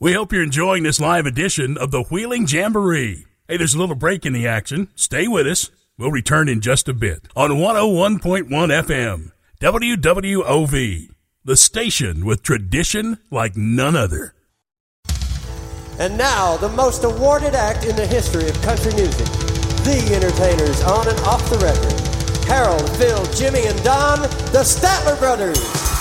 We hope you're enjoying this live edition of the Wheeling Jamboree. Hey, there's a little break in the action. Stay with us. We'll return in just a bit on 101.1 FM, WWOV, the station with tradition like none other. And now, the most awarded act in the history of country music, the entertainers on and off the record, Harold, Phil, Jimmy, and Don, the Statler Brothers.